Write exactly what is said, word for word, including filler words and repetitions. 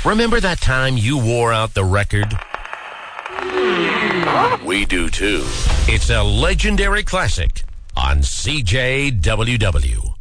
Remember that time you wore out the record? We do too. It's a legendary classic on C J W W.